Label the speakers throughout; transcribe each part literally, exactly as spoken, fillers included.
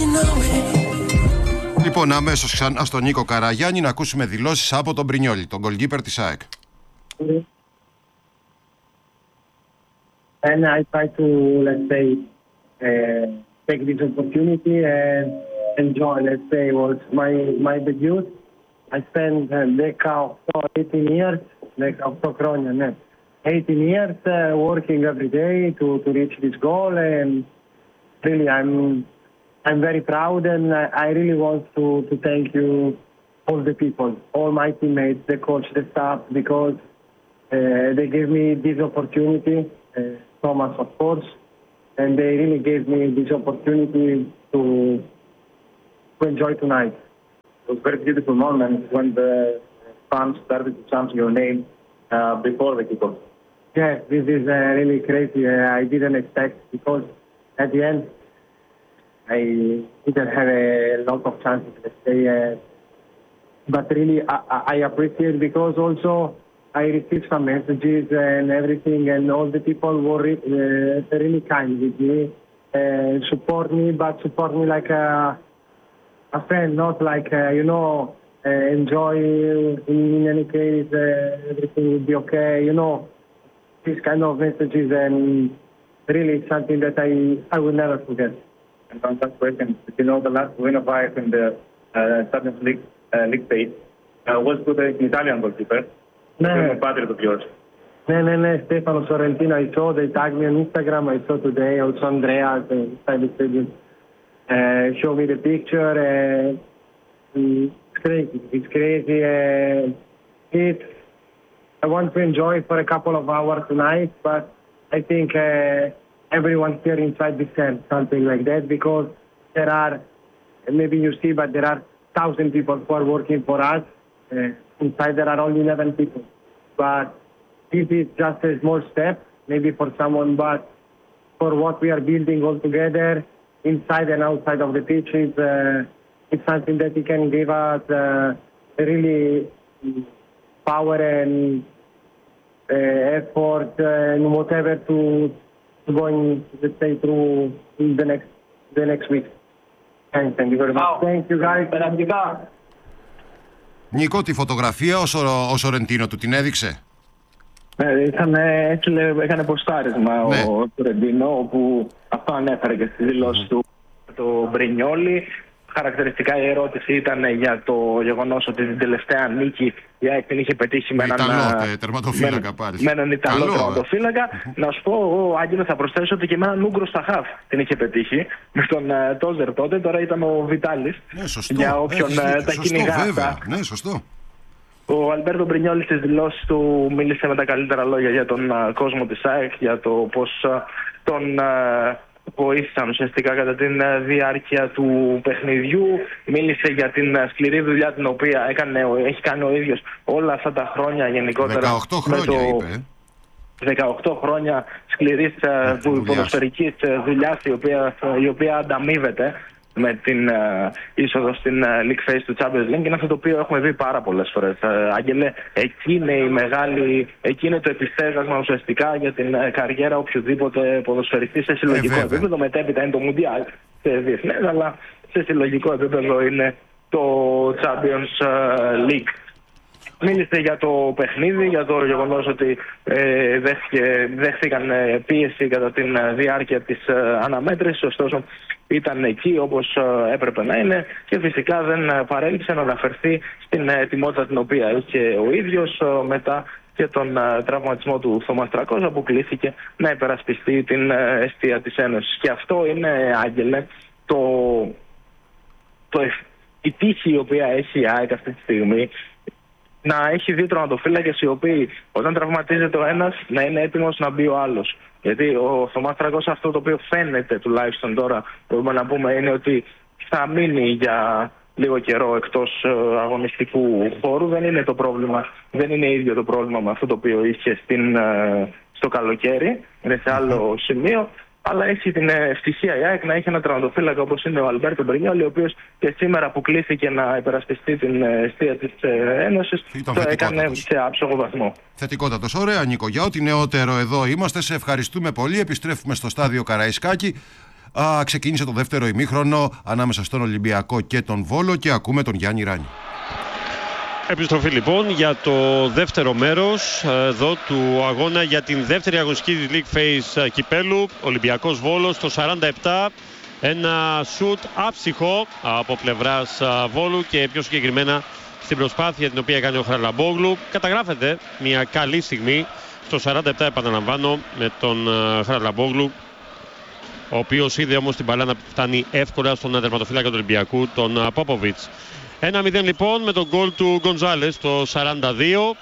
Speaker 1: Λοιπόν, αμέσως ξανά στον Νίκο Καραγιάννη να ακούσουμε δηλώσεις από τον Μπρινιόλι, τον goalkeeper της ΑΕΚ.
Speaker 2: And I try to, let's say, uh, take this opportunity and enjoy, let's say, was my, my debut. I spent uh, eighteen years, eighteen χρόνια, ναι. eighteen years uh, working every day to, to reach this goal, and really I'm I'm very proud, and I, I really want to, to thank you, all the people, all my teammates, the coach, the staff, because uh, they gave me this opportunity, uh, Thomas of course, and they really gave me this opportunity to, to enjoy tonight.
Speaker 3: It was a very beautiful moment when the fans started to chant your name uh, before the kickoff.
Speaker 2: Yes, this is uh, really crazy. Uh, I didn't expect, because at the end I didn't have a lot of chances, let's say. Uh, but really, I, I appreciate, because also I received some messages and everything, and all the people were uh, really kind with me, uh, support me, but support me like a, a friend, not like, uh, you know, uh, enjoy, in, in any case, uh, everything will be okay, you know, this kind of messages, and really something that I, I will never forget.
Speaker 3: And one last question, you know, the last win of Ajax in the uh, Champions League, uh, League stage uh, was with an Italian goalkeeper.
Speaker 2: Ναι, ναι, ναι, ναι, Stefano Sorrentino, I saw, they tagged me on Instagram, I saw today, also Andrea, inside the stadium, uh, show me the picture, uh, it's crazy, it's crazy, uh, it's, I want to enjoy for a couple of hours tonight, but I think uh, everyone here inside deserves something like that, because there are, maybe you see, but there are thousand people who are working for us. Uh, inside there are only eleven people. But this is just a small step, maybe for someone, but for what we are building all together, inside and outside of the pitch, is uh, it's something that it can give us uh, really power and uh, effort and whatever to, to go in, let's say, through the next the next week. Thank, thank you very much. Wow. Thank you guys.
Speaker 1: Νίκο, τη φωτογραφία ο, Σο, ο Σορεντίνο του την έδειξε?
Speaker 3: Ναι, ήταν, έκανε ποστάρισμα ναι. ο Σορεντίνο, όπου αυτό ανέφερε και στη δηλώση mm-hmm. του το Μπρινιόλι. Χαρακτηριστικά η ερώτηση ήταν για το γεγονός ότι την τελευταία νίκη η ΑΕΚ την είχε πετύχει με έναν
Speaker 1: τερματοφύλακα πάλι.
Speaker 3: Με έναν Ιταλό τερματοφύλακα. Να σου πω, ο Άγγελος, θα προσθέσω ότι και με έναν Ούγκρο στα χαφ την είχε πετύχει. Με τον uh, Τόζερ τότε, τώρα ήταν ο Βιτάλης.
Speaker 1: Ναι, σωστό.
Speaker 3: Για όποιον
Speaker 1: ε,
Speaker 3: τα
Speaker 1: σωστό,
Speaker 3: κυνηγά
Speaker 1: αυτά. Ναι, σωστό.
Speaker 3: Ο Αλμπέρτο Μπρινιόλι στις δηλώσεις του μίλησε με τα καλύτερα λόγια για τον uh, κόσμο της ΑΕΚ, για το πώς uh, τον uh, βοήθησαν ουσιαστικά κατά τη διάρκεια του παιχνιδιού. Μίλησε για την σκληρή δουλειά την οποία έκανε, έχει κάνει ο ίδιος όλα αυτά τα χρόνια γενικότερα.
Speaker 1: δεκαοκτώ χρόνια το... είπε.
Speaker 3: δεκαοκτώ χρόνια σκληρής ποδοσφαιρικής δουλειάς, η οποία, η οποία ανταμείβεται με την uh, είσοδο στην uh, League Phase του Champions League. Είναι αυτό το οποίο έχουμε δει πάρα πολλές φορές. Uh, Άγγελε, εκεί είναι η μεγάλη, εκεί είναι το επιστέγασμα ουσιαστικά για την uh, καριέρα οποιοδήποτε ποδοσφαιριστή σε συλλογικό ε, επίπεδο. Μετέπειτα είναι το Mundial σε διεθνές, αλλά σε συλλογικό επίπεδο είναι το Champions uh, League. Μίλησε για το παιχνίδι, για το γεγονός ότι ε, δέχθηκε, δέχθηκαν ε, πίεση κατά τη ε, διάρκεια της ε, αναμέτρησης, ωστόσο ήταν εκεί όπως ε, έπρεπε να είναι και φυσικά δεν ε, παρέλειψε να αναφερθεί στην ε, ετοιμότητα την οποία είχε ο ίδιος ε, μετά και τον ε, τραυματισμό του Θωμάς Τρακόζα, που κλήθηκε να υπερασπιστεί την ε, εστία της Ένωσης. Και αυτό είναι, Άγγελε, το, το, η τύχη η οποία έχει η ΑΕΚ αυτή τη στιγμή, να έχει δύο τερματοφύλακες οι οποίοι όταν τραυματίζεται ο ένας να είναι έτοιμος να μπει ο άλλος. Γιατί ο Θωμάς Τρακόζα, αυτό το οποίο φαίνεται τουλάχιστον τώρα μπορούμε να πούμε, είναι ότι θα μείνει για λίγο καιρό εκτός αγωνιστικού χώρου. Δεν είναι το πρόβλημα, δεν είναι ίδιο το πρόβλημα με αυτό το οποίο είχε στην, στο καλοκαίρι, είναι σε άλλο σημείο. Αλλά έχει την ευτυχία η ΑΕΚ να έχει ένα τερματοφύλακα όπως είναι ο Αλμπέρτο Μπρινιόλι, ο οποίος και σήμερα που κλήθηκε να υπερασπιστεί την εστία της Ένωσης το έκανε σε άψογο βαθμό.
Speaker 1: Θετικότατος. Ωραία, Νίκο. Για ό,τι νεότερο εδώ είμαστε, σε ευχαριστούμε πολύ. Επιστρέφουμε στο στάδιο Καραϊσκάκη. Α, ξεκίνησε το δεύτερο ημίχρονο ανάμεσα στον Ολυμπιακό και τον Βόλο και ακούμε τον Γιάννη Ράνη.
Speaker 4: Επιστροφή λοιπόν για το δεύτερο μέρος εδώ του αγώνα για την δεύτερη αγωνιστική της League Phase κυπέλου. Ολυμπιακός Βόλος το σαράντα επτά. Ένα σουτ άψυχο από πλευράς Βόλου και πιο συγκεκριμένα στην προσπάθεια την οποία έκανε ο Χαραλαμπόγλου. Καταγράφεται μια καλή στιγμή στο σαράντα επτά, επαναλαμβάνω, με τον Χαραλαμπόγλου, ο οποίος είδε όμως την μπαλά να φτάνει εύκολα στον τερματοφύλακα του Ολυμπιακού, τον Πόποβιτς. ένα μηδέν λοιπόν με τον γκολ του Γκοντζάλες το σαράντα δύο.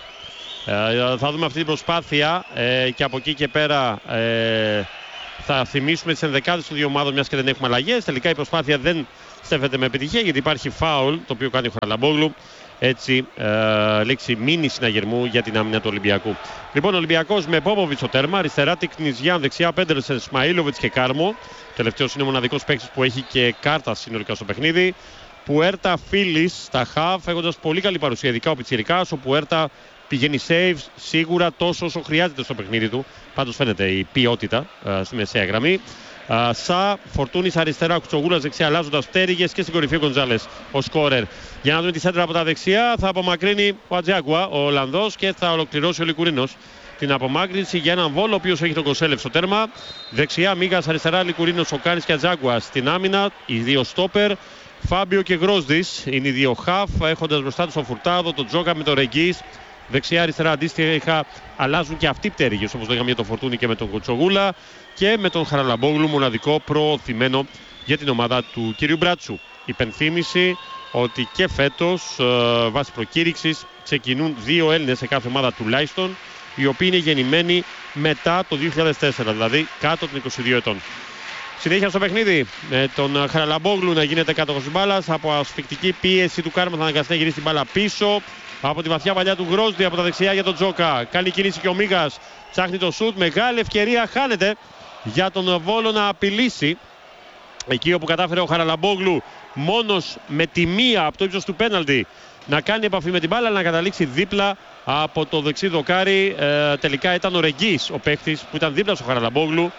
Speaker 4: Ε, θα δούμε αυτή την προσπάθεια ε, και από εκεί και πέρα ε, θα θυμίσουμε τις ενδεκάδες των δύο ομάδων, μιας και δεν έχουμε αλλαγές. Τελικά η προσπάθεια δεν στέφεται με επιτυχία γιατί υπάρχει φάουλ το οποίο κάνει ο Χαραλαμπόγλου. Έτσι ε, λήξη μίνι συναγερμού για την άμυνα του Ολυμπιακού. Λοιπόν, ο Ολυμπιακός με Πόποβιτς στο τέρμα, αριστερά Τικνιζιάν, δεξιά Πέντερσεν, Σμαΐλοβιτς και Κάρμο. Τελευταίος είναι ο μοναδικός παίκτης που έχει και κάρτα συνολικά στο παιχνίδι. Πουέρτα Φίλης στα χαφ, έχοντας πολύ καλή παρουσία, ειδικά ο Πιτσιρικάς. Ο Πουέρτα πηγαίνει saves σίγουρα τόσο όσο χρειάζεται στο παιχνίδι του. Πάντως φαίνεται η ποιότητα ε, στη μεσαία γραμμή. Uh, Σα, Φορτούνης αριστερά, Κουτσογούλας δεξιά, αλλάζοντας πτέρυγες και στην κορυφή ο Γκοντζάλες, ο σκόρερ. Για να δούμε τη σέντρα από τα δεξιά, θα απομακρύνει ο Ατζιάγκουα, ο Ολλανδός, και θα ολοκληρώσει ο Λικουρίνος την απομάκρυνση για έναν Βόλο, ο οποίος έχει τον Κοσέλεφ στο τέρμα. Δεξιά Μίγας, αριστερά Λικουρίνος, ο Κάνης και Ατζιάγκουα στην άμυνα, οι δύο στόπερ. Φάμπιο και Γκρόσδης είναι οι δύο χαφ, έχοντας μπροστά τους τον Φουρτάδο, τον Τζόκα με τον Ρεγγίς. Δεξιά-αριστερά αντίστοιχα αλλάζουν και αυτοί πτέρυγες, όπως λέγαμε για τον Φορτούνη και με τον Κουτσογούλα, και με τον Χαραλαμπόγλου, μοναδικό προωθημένο για την ομάδα του κυρίου Μπράτσου. Υπενθύμηση ότι και φέτος ε, βάσει προκήρυξης ξεκινούν δύο Έλληνες σε κάθε ομάδα τουλάχιστον, οι οποίοι είναι γεννημένοι μετά το δύο χιλιάδες τέσσερα, δηλαδή κάτω των είκοσι δύο ετών. Συνέχεια στο παιχνίδι με τον Χαραλαμπόγλου να γίνεται κάτοχος της μπάλας, από ασφικτική πίεση του Κάρμα θα αναγκαστεί να γυρίσει την μπάλα πίσω. Από τη βαθιά παλιά του Γκρόσδη, από τα δεξιά για τον Τζόκα. Καλή κίνηση και ο Μίγας ψάχνει το σουτ. Μεγάλη ευκαιρία χάνεται για τον Βόλο να απειλήσει. Εκεί όπου κατάφερε ο Χαραλαμπόγλου μόνος με τη μία από το ύψος του πέναλτι να κάνει επαφή με την μπάλα, να καταλήξει δίπλα από το δεξί δοκάρι. Ε, τελικά ήταν ο Ρεγγίς ο παίκτης που ήταν δίπλα στο Χαραλαμπόγλου.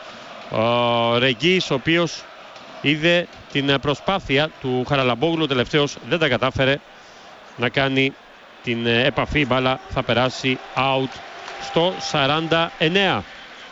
Speaker 4: Ο Ρεγγίς, ο οποίος είδε την προσπάθεια του Χαραλαμπόγλου, ο τελευταίος δεν τα κατάφερε να κάνει την επαφή. Η μπάλα θα περάσει out στο σαράντα εννέα.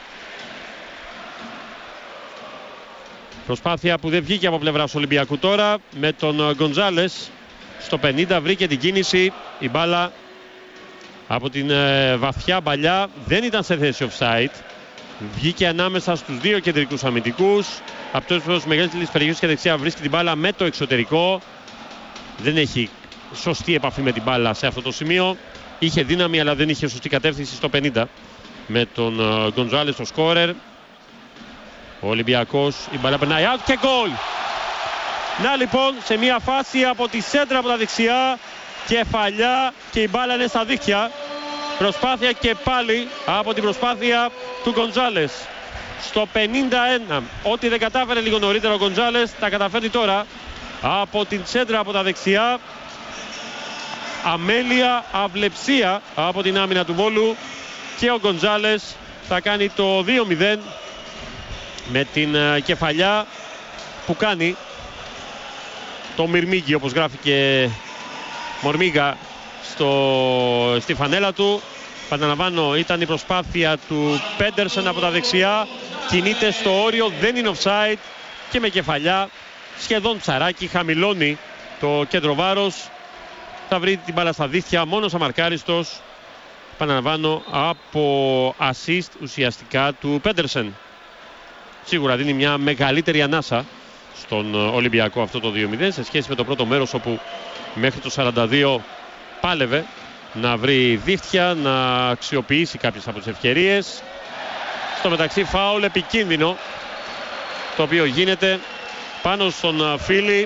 Speaker 4: Προσπάθεια που δεν βγήκε από πλευράς Ολυμπιακού τώρα, με τον Γκοντζάλες στο πενήντα βρήκε την κίνηση. Η μπάλα από την ε, βαθιά παλιά δεν ήταν σε θέση offside. Βγήκε ανάμεσα στους δύο κεντρικούς αμυντικούς. Από το ύψος μεγαλύτερης περιοχής και δεξιά βρίσκει την μπάλα με το εξωτερικό. Δεν έχει σωστή επαφή με την μπάλα σε αυτό το σημείο. Είχε δύναμη αλλά δεν είχε σωστή κατεύθυνση στο πενήντα με τον Γκοντζάλες στο σκόρερ. Ο Ολυμπιακός, η μπάλα περνάει out και γκολ. Να λοιπόν, σε μια φάση από τη σέντρα από τα δεξιά, κεφαλιά και η μπάλα είναι στα δίχτυα. Προσπάθεια και πάλι από την προσπάθεια του Γκοντζάλες στο πενήντα ένα. Ό,τι δεν κατάφερε λίγο νωρίτερα ο Γκοντζάλες, τα καταφέρνει τώρα από την σέντρα από τα δεξιά. Αμέλεια, αυλεψία από την άμυνα του Βόλου, και ο Γκοντζάλες θα κάνει το δύο μηδέν με την uh, κεφαλιά που κάνει το Μυρμήγκι, όπως γράφει και Μορμίγα στο, στη φανέλα του. Παναλαμβάνω, ήταν η προσπάθεια του Πέντερσεν από τα δεξιά, κινείται στο όριο, δεν είναι offside και με κεφαλιά σχεδόν ψαράκι χαμηλώνει το κέντρο βάρος. Θα βρει την μπάλα στα δίχτυα, μόνος αμαρκάριστος, επαναλαμβάνω, από assist ουσιαστικά του Πέντερσεν. Σίγουρα δίνει μια μεγαλύτερη ανάσα στον Ολυμπιακό αυτό το δύο μηδέν σε σχέση με το πρώτο μέρος, όπου μέχρι το σαράντα δύο πάλευε να βρει δίχτυα, να αξιοποιήσει κάποιες από τις ευκαιρίες. Στο μεταξύ φάουλ επικίνδυνο το οποίο γίνεται πάνω στον Φίλη.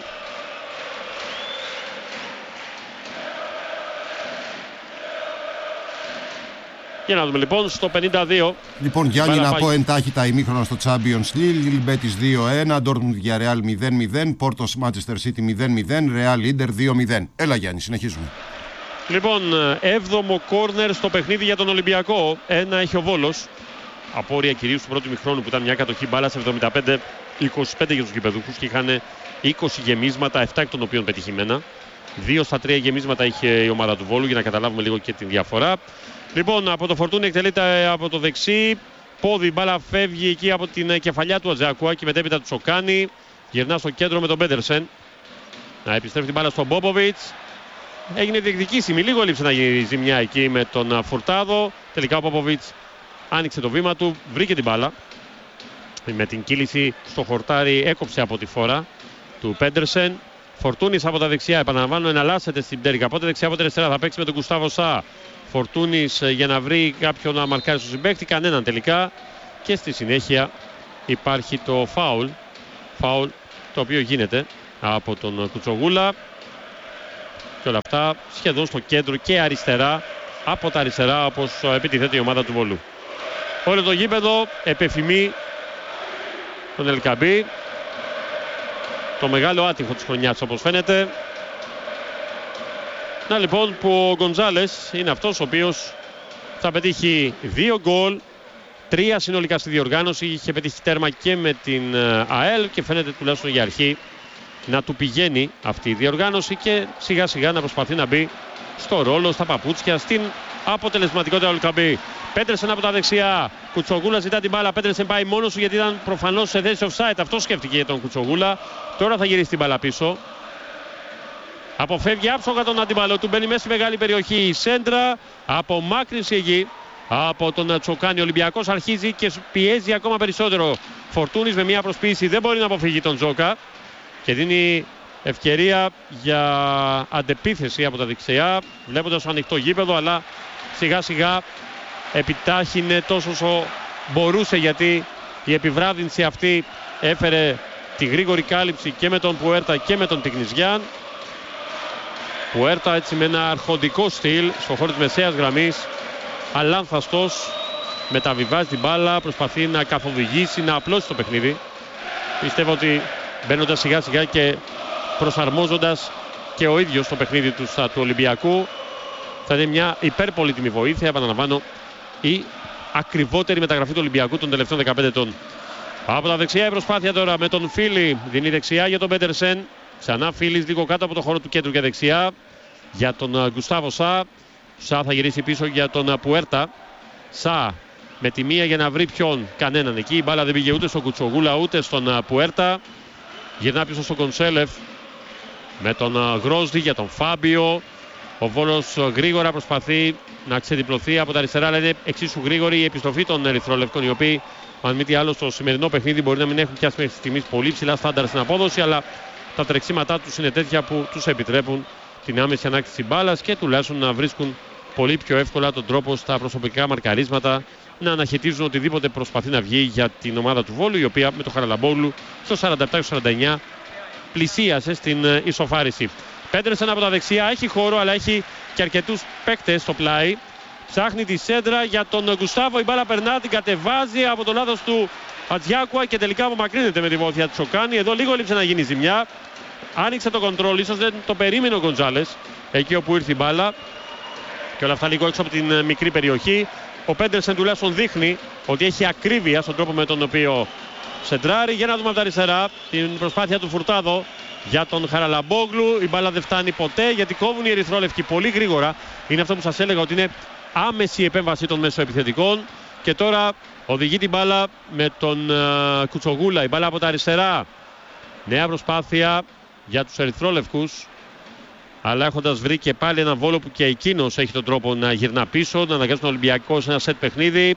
Speaker 4: Για να δούμε λοιπόν στο πενήντα δύο.
Speaker 1: Λοιπόν, Γιάννη, να πω εντάχει τα ημίχρονα στο Champions League. Lille Betis δύο ένα, Dortmund για Real μηδέν μηδέν, Porto Manchester City μηδέν μηδέν, Real Inter δύο μηδέν. Έλα Γιάννη, συνεχίζουμε.
Speaker 4: Λοιπόν, έβδομο κόρνερ στο παιχνίδι για τον Ολυμπιακό. Ένα έχει ο Βόλος. Απόρρια κυρίως του πρώτου ημιχρόνου που ήταν μια κατοχή μπάλας εβδομήντα πέντε είκοσι πέντε για τους γηπεδούχους και είχαν είκοσι γεμίσματα, επτά εκ των οποίων πετυχημένα. δύο στα τρία γεμίσματα είχε η ομάδα του Βόλου, για να καταλάβουμε λίγο και τη διαφορά. Λοιπόν, από το Φορτούνι εκτελείται από το δεξί. Πόδι, μπάλα φεύγει εκεί από την κεφαλιά του Ατζάκουα και μετέπειτα του Τσοκάνη. Γυρνά στο κέντρο με τον Πέντερσεν. Να επιστρέφει την μπάλα στον Πόποβιτς. Έγινε διεκδικήσιμη. Λίγο έλειψε να γίνει ζημιά εκεί με τον Φουρτάδο. Τελικά ο Πόποβιτς άνοιξε το βήμα του, βρήκε την μπάλα. Με την κύληση στο χορτάρι έκοψε από τη φόρα του Πέντερσεν. Φορτούνης από τα δεξιά. Επαναλαμβάνω, εναλλάσσεται στην πτέρυγα. Πότε δεξιά, πότε αριστερά. Θα παίξει με τον Γκουστάβο Σα. Φορτούνης για να βρει κάποιον να μαρκάρει στο συμπαίκτη. Κανέναν τελικά. Και στη συνέχεια υπάρχει το φάουλ. Φάουλ το οποίο γίνεται από τον Κουτσογούλα. Και όλα αυτά σχεδόν στο κέντρο και αριστερά. Από τα αριστερά, όπως επιτίθεται η ομάδα του Βολού. Όλο το γήπεδο επεφημεί τον Ελκαμπή. Το μεγάλο άτυχο της χρονιάς, όπως φαίνεται. Να λοιπόν που ο Γκοντζάλες είναι αυτός ο οποίος θα πετύχει δύο γκολ, τρία συνολικά στη διοργάνωση. Είχε πετύχει τέρμα και με την ΑΕΛ και φαίνεται τουλάχιστον για αρχή να του πηγαίνει αυτή η διοργάνωση και σιγά σιγά να προσπαθεί να μπει στο ρόλο, στα παπούτσια, στην αποτελεσματικότητα του Ελκαμπή. Πέτρεσεν από τα δεξιά. Κουτσογούλα ζητά την μπάλα. Πέτρεσεν πάει μόνος του γιατί ήταν προφανώς σε θέση offside. Αυτό σκέφτηκε για τον Κουτσογούλα. Τώρα θα γυρίσει την μπάλα πίσω. Αποφεύγει άψογα τον αντίπαλο του. Μπαίνει μέσα στη μεγάλη περιοχή. Η σέντρα απομάκρυνση εκεί από τον Τσοκάνη. Ο Ολυμπιακός αρχίζει και πιέζει ακόμα περισσότερο. Φορτούνης με μια προσποίηση δεν μπορεί να αποφύγει τον Τζόκα και δίνει ευκαιρία για αντεπίθεση από τα δεξιά, βλέποντας ανοιχτό γήπεδο, αλλά σιγά σιγά επιτάχυνε τόσο όσο μπορούσε, γιατί η επιβράδυνση αυτή έφερε τη γρήγορη κάλυψη και με τον Πουέρτα και με τον Τικνιζιάν. Πουέρτα έτσι με ένα αρχοντικό στυλ στο χώρο της μεσαίας γραμμής, αλάνθαστος, μεταβιβάζει την μπάλα, προσπαθεί να καθοδηγήσει, να απλώσει το παιχνίδι. Πιστεύω ότι μπαίνοντας σιγά σιγά και προσαρμόζοντας και ο ίδιος το παιχνίδι του, του Ολυμπιακού, θα είναι μια υπερπολίτιμη βοήθεια. Επαναλαμβάνω, η ακριβότερη μεταγραφή του Ολυμπιακού των τελευταίων δεκαπέντε ετών. Από τα δεξιά η προσπάθεια τώρα με τον Φίλι, δίνει δεξιά για τον Πέντερσεν. Ξανά Φίλις λίγο κάτω από το χώρο του κέντρου και δεξιά για τον Γκουστάβο Σα. Σα θα γυρίσει πίσω για τον Πουέρτα. Σα με τη μία για να βρει ποιον, κανέναν εκεί. Η μπάλα δεν πήγε ούτε στον Κουτσογούλα ούτε στον Πουέρτα. Γυρνά πίσω στον Κονσέλεφ με τον Γκρόσδι για τον Φάμπιο. Ο Βόλος γρήγορα προσπαθεί να ξεδιπλωθεί από τα αριστερά, αλλά είναι εξίσου γρήγορη η επιστροφή των ερυθρόλευκων, οι οποίοι, αν μη τι άλλο, στο σημερινό παιχνίδι μπορεί να μην έχουν πιάσει μέχρι στιγμής πολύ ψηλά στάνταρ στην απόδοση, αλλά τα τρεξίματά τους είναι τέτοια που τους επιτρέπουν την άμεση ανάκτηση μπάλας και τουλάχιστον να βρίσκουν πολύ πιο εύκολα τον τρόπο στα προσωπικά μαρκαρίσματα, να αναχαιτίζουν οτιδήποτε προσπαθεί να βγει για την ομάδα του Βόλου, η οποία με το Χαραλαμπόγλου στο σαράντα επτά σαράντα εννιά πλησίασε στην ισοφάριση. Πέντρεσεν από τα δεξιά, έχει χώρο, αλλά έχει και αρκετούς παίκτες στο πλάι. Ψάχνει τη σέντρα για τον Γκουστάβο, η μπάλα περνά, την κατεβάζει από το λάθος του Ατζιάκουα και τελικά απομακρύνεται με τη βοήθεια του Τσοκάνη. Εδώ λίγο λείψε να γίνει ζημιά. Άνοιξε το κοντρόλ, ίσως δεν το περίμενε ο Γκοντζάλες εκεί όπου ήρθε η μπάλα. Και όλα αυτά λίγο έξω από την μικρή περιοχή. Ο Πέντερσεν τουλάχιστον δείχνει ότι έχει ακρίβεια στον τρόπο με τον οποίο σεντράρει. Για να δούμε από τα αριστερά την προσπάθεια του Φουρτάδο για τον Χαραλαμπόγλου. Η μπάλα δεν φτάνει ποτέ γιατί κόβουν οι ερυθρόλευκοι πολύ γρήγορα. Είναι αυτό που σας έλεγα, ότι είναι άμεση η επέμβαση των μεσοεπιθετικών. Και τώρα οδηγεί την μπάλα με τον uh, Κουτσογούλα. Η μπάλα από τα αριστερά. Νέα προσπάθεια για τους ερυθρόλευκους, αλλά έχοντας βρει και πάλι έναν Βόλο που και εκείνος έχει τον τρόπο να γυρνά πίσω, να αναγκάσει τον Ολυμπιακό σε ένα σετ παιχνίδι.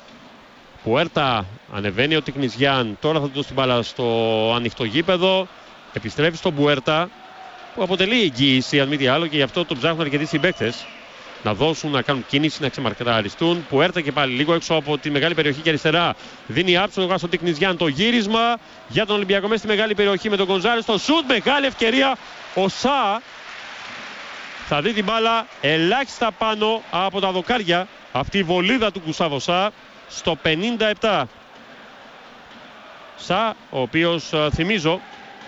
Speaker 4: Πουέρτα ανεβαίνει ο Τικνιζιάν, τώρα θα του δώσει την μπάλα στο ανοιχτό γήπεδο. Επιστρέφει στον Πουέρτα, που αποτελεί εγγύηση αν μη τι άλλο, και γι' αυτό το ψάχνουν αρκετοί συμπαίκτες να δώσουν, να κάνουν κίνηση, να ξεμαρκαριστούν. Πουέρτα και πάλι λίγο έξω από τη μεγάλη περιοχή και αριστερά. Δίνει άψογα στον Τικνιζιάν το γύρισμα για τον Ολυμπιακό μέσα στη μεγάλη περιοχή με τον Γκοντζάλες. Το σουτ, μεγάλη ευκαιρία. Ο Σα θα δει την μπάλα ελάχιστα πάνω από τα δοκάρια. Αυτή η βολίδα του Γκουστάβο Σα στο πενήντα επτά. Σα, ο οποίος θυμίζω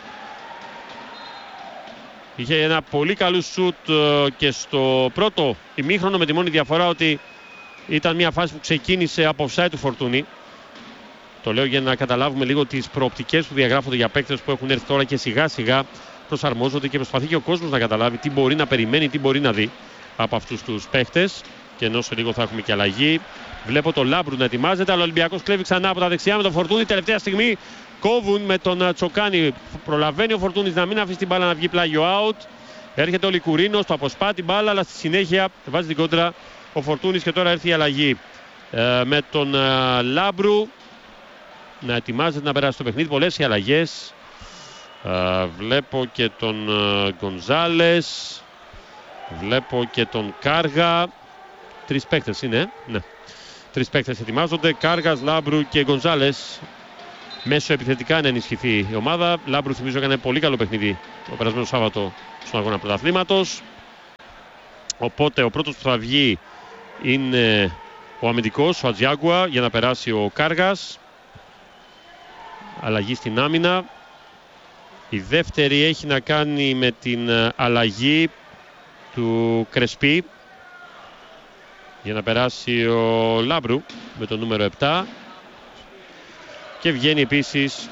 Speaker 4: είχε ένα πολύ καλό σουτ και στο πρώτο ημίχρονο, με τη μόνη διαφορά ότι ήταν μια φάση που ξεκίνησε από offside του Φορτούνη. Το λέω για να καταλάβουμε λίγο τις προοπτικές που διαγράφονται για παίκτες που έχουν έρθει τώρα και σιγά σιγά προσαρμόζονται και προσπαθεί και ο κόσμος να καταλάβει τι μπορεί να περιμένει, τι μπορεί να δει από αυτούς τους παίκτες. Και ενώ σε λίγο θα έχουμε και αλλαγή. Βλέπω τον Λάμπρου να ετοιμάζεται, αλλά ο Ολυμπιακός κλέβει ξανά από τα δεξιά με τον Φορτούνη. Τελευταία στιγμή κόβουν με τον Τσοκάνη. Προλαβαίνει ο Φορτούνης να μην αφήσει την μπάλα να βγει πλάγιο out. Έρχεται ο Λικουρίνος, το αποσπά την μπάλα, αλλά στη συνέχεια βάζει την κόντρα ο Φορτούνης και τώρα έρθει η αλλαγή. Ε, με τον ε, Λάμπρου να ετοιμάζεται να περάσει το παιχνίδι. Πολλές οι αλλαγές. Ε, βλέπω και τον ε, Γκονζάλες. Βλέπω και τον Κάργα. Τρεις παίκτες είναι, ναι. Τρεις παίκτες ετοιμάζονται. Κάργας, Λάμπρου και Γκονζάλες. Μέσω επιθετικά να ενισχυθεί η ομάδα. Λάμπρου, θυμίζω, έκανε πολύ καλό παιχνίδι το περασμένο Σάββατο στον αγώνα πρωταθλήματος. Οπότε ο πρώτος που θα βγει είναι ο αμυντικός, ο Ατζιάγκουα, για να περάσει ο Κάργας. Αλλαγή στην άμυνα. Η δεύτερη έχει να κάνει με την αλλαγή του Κρεσπί, για να περάσει ο Λάμπρου με το νούμερο επτά. Και βγαίνει επίσης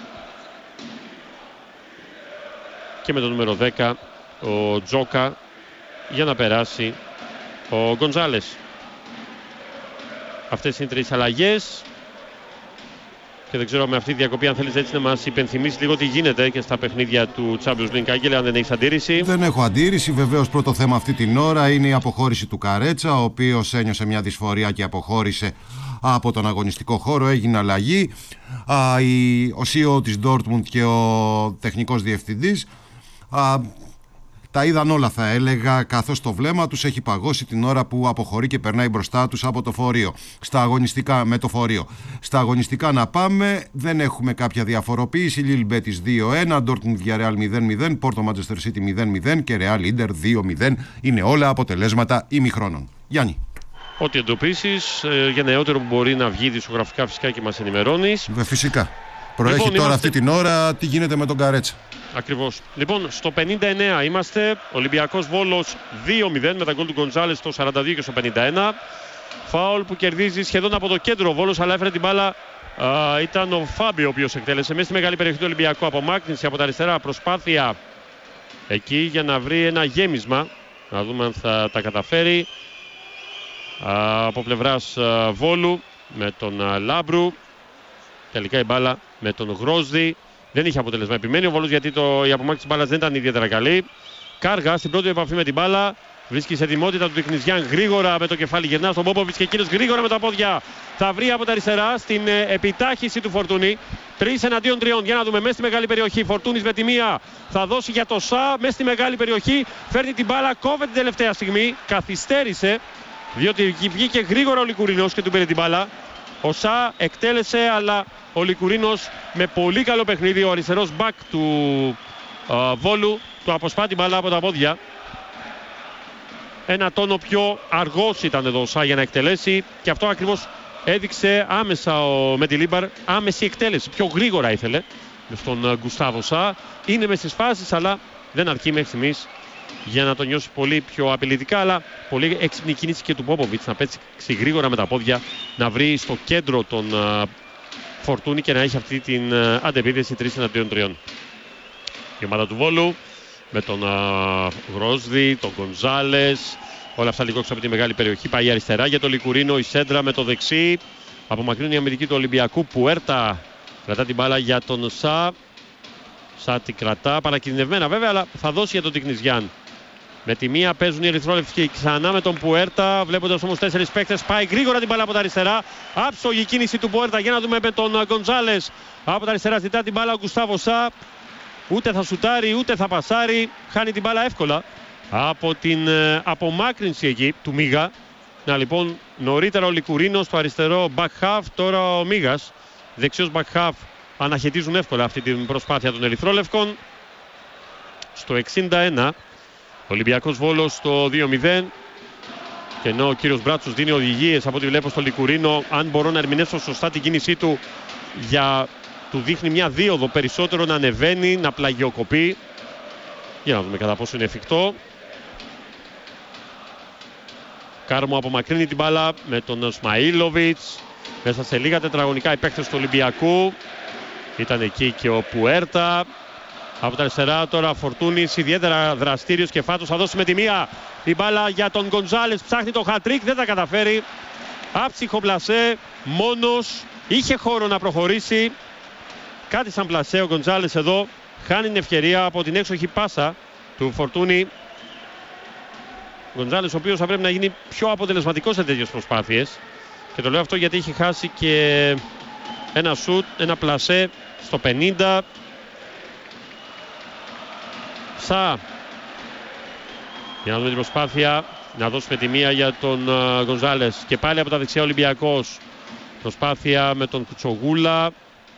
Speaker 4: και με το νούμερο δέκα ο Τζόκα, για να περάσει ο Γκονζάλες. Αυτές είναι τρεις αλλαγές. Και δεν ξέρω με αυτή τη διακοπή αν θέλεις έτσι να μας υπενθυμίσεις λίγο τι γίνεται και στα παιχνίδια του Champions League. Άγγελε, αν δεν έχεις αντίρρηση.
Speaker 1: Δεν έχω αντίρρηση. Βεβαίως πρώτο θέμα αυτή την ώρα είναι η αποχώρηση του Καρέτσα, ο οποίος ένιωσε μια δυσφορία και αποχώρησε από τον αγωνιστικό χώρο. Έγινε αλλαγή. Α, η, ο σι ι ο της Dortmund και ο τεχνικός διευθυντής α, τα είδαν όλα, θα έλεγα, καθώς το βλέμμα τους έχει παγώσει την ώρα που αποχωρεί και περνάει μπροστά τους από το φορείο. Στα αγωνιστικά, με το φορείο. Στα αγωνιστικά να πάμε, δεν έχουμε κάποια διαφοροποίηση. Λίλ Μπέτις δύο ένα, Ντόρτμουντ Villarreal μηδέν μηδέν, Πόρτο Μάντσεστερ Σίτι μηδέν μηδέν και Ρεάλ Ίντερ δύο μηδέν. Είναι όλα αποτελέσματα ημιχρόνων. Γιάννη.
Speaker 4: Ό,τι εντοπίσεις ε, για νεότερο που μπορεί να βγει δισογραφικά φυσικά και μας ενημερώνεις.
Speaker 1: Βε, φυσικά. Προέχει
Speaker 4: λοιπόν,
Speaker 1: τώρα
Speaker 4: είμαστε...
Speaker 1: αυτή την ώρα τι γίνεται με τον Καρέτσα.
Speaker 4: Ακριβώς. Λοιπόν, στο πενήντα εννέα είμαστε. Ολυμπιακός Βόλος δύο μηδέν με τα γκολ του Γκονζάλες στο σαράντα δύο και στο πενήντα ένα. Φάουλ που κερδίζει σχεδόν από το κέντρο ο Βόλος, αλλά έφερε την μπάλα. Α, ήταν ο Φάμπιο ο οποίος εκτέλεσε μέσα στη μεγάλη περιοχή του Ολυμπιακού. Απομάκρυνση από τα αριστερά, προσπάθεια εκεί για να βρει ένα γέμισμα. Να δούμε αν θα τα καταφέρει. Α, από πλευράς α, Βόλου με τον α, Λάμπρου. Τελικά η μπάλα με τον Γρόσδη δεν είχε αποτέλεσμα. Επιμένει ο Βόλος γιατί το, η απομάκρυνση της μπάλας δεν ήταν ιδιαίτερα καλή. Κάργα στην πρώτη επαφή με την μπάλα. Βρίσκει σε ετοιμότητα του Τικνιζιάν γρήγορα με το κεφάλι. Γυρνά στον Πόποβιτς και εκείνος γρήγορα με τα πόδια θα βρει από τα αριστερά στην ε, επιτάχυση του Φορτούνη. Τρεις εναντίον τριών. Για να δούμε μέσα στη μεγάλη περιοχή. Φορτούνης με τη μία θα δώσει για το Σα. Μέσα στη μεγάλη περιοχή φέρνει την μπάλα. Κόβεται την τελευταία στιγμή. Καθυστέρησε διότι βγήκε γρήγορα ο Λικουρίνος και του πήρε την μπάλα. Ο Σα εκτέλεσε, αλλά ο Λικουρίνος με πολύ καλό παιχνίδι, ο αριστερός μπακ του α, Βόλου, του αποσπά την μπάλα από τα πόδια. Ένα τόνο πιο αργός ήταν εδώ ο Σα για να εκτελέσει και αυτό ακριβώς έδειξε άμεσα ο Μεντιλίμπαρ, άμεση εκτέλεση. Πιο γρήγορα ήθελε με τον Γκουστάβο Σα. Είναι μες στις φάσεις, αλλά δεν αρκεί μέχρι στιγμής για να τον νιώσει πολύ πιο απειλητικά, αλλά πολύ έξυπνη κίνηση και του Πόποβιτς να πέτσει γρήγορα με τα πόδια, να βρει στο κέντρο τον uh, Φορτούνη και να έχει αυτή την uh, αντεπίθεση τρεις εναντίον τριών. Η ομάδα του Βόλου με τον uh, Γρόσδη, τον Γκονζάλες, όλα αυτά λίγο έξω από τη μεγάλη περιοχή. Πάει αριστερά για τον Λικουρίνο, η σέντρα με το δεξί. Απομακρύνει η αμυντική του Ολυμπιακού. Πουέρτα κρατά την μπάλα για τον Σα. Σα την κρατά, παρακινδευμένα βέβαια, αλλά θα δώσει για τον Τικνιζιάν. Με τη μία παίζουν οι ερυθρόλευκοι ξανά με τον Πουέρτα. Βλέποντας όμως τέσσερις παίκτες, πάει γρήγορα την μπάλα από τα αριστερά. Άψογη κίνηση του Πουέρτα για να δούμε με τον Γκονζάλες. Από τα αριστερά ζητά την μπάλα ο Γκουστάβο Σα. Ούτε θα σουτάρει ούτε θα πασάρει. Χάνει την μπάλα εύκολα από την ε, απομάκρυνση εκεί του Μίγα. Να λοιπόν, νωρίτερα ο Λικουρίνος στο αριστερό back half. Τώρα ο Μίγας, δεξιός back half, αναχαιτίζουν εύκολα αυτή την προσπάθεια των ερυθρόλευκων. Στο εξήντα ένα. Ολυμπιακός Βόλος στο δύο μηδέν. Και ενώ ο κύριος Μπράτσος δίνει οδηγίες από ό,τι βλέπω στο Λικουρίνο, αν μπορώ να ερμηνεύσω σωστά την κίνησή του, για του δείχνει μια δίωδο περισσότερο να ανεβαίνει, να πλαγιοκοπεί. Για να δούμε κατά πόσο είναι εφικτό. Κάρμο απομακρύνει την μπάλα με τον Σμαΐλοβιτς. Μέσα σε λίγα τετραγωνικά οι παίκτες του Ολυμπιακού. Ήταν εκεί και ο Πουέρτα. Από τα αριστερά τώρα Φορτούνης, ιδιαίτερα δραστήριος και φάτος. Θα δώσει με τη μία την μπάλα για τον Γκοντζάλες. Ψάχνει το χατρίκ, δεν τα καταφέρει. Άψυχο πλασέ, μόνος. Είχε χώρο να προχωρήσει. Κάτι σαν πλασέ ο Γκοντζάλες εδώ. Χάνει την ευκαιρία από την έξοχη πάσα του Φορτούνη. Ο Γκοντζάλες, ο οποίος θα πρέπει να γίνει πιο αποτελεσματικός σε τέτοιες προσπάθειες. Και το λέω αυτό γιατί είχε χάσει και ένα σουτ, ένα πλασέ στο πενήντα. Σα. Για να δούμε την προσπάθεια να δώσουμε τη μία για τον uh, Γκοντζάλες. Και πάλι από τα δεξιά Ολυμπιακός. Προσπάθεια με τον Κουτσογούλα.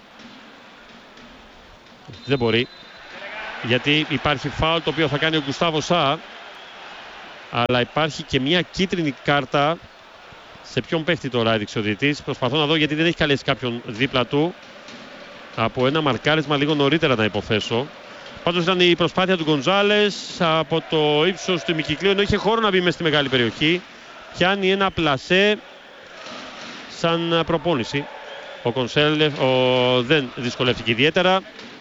Speaker 4: Δεν μπορεί. Γιατί υπάρχει φάουλ το οποίο θα κάνει ο Γκουστάβο Σα. Αλλά υπάρχει και μια κίτρινη κάρτα. Σε ποιον παίχτη τώρα έδειξε ο διαιτητής. Προσπαθώ να δω γιατί δεν έχει καλέσει κάποιον δίπλα του. Από ένα μαρκάρισμα λίγο νωρίτερα να υποθέσω. Πάντως ήταν η προσπάθεια του Γκοντζάλες από το ύψος του ημικυκλίου, ενώ είχε χώρο να μπει μέσα στη μεγάλη περιοχή. Πιάνει ένα πλασέ σαν προπόνηση. Ο Κονσέλεφ ο, δεν δυσκολεύτηκε ιδιαίτερα.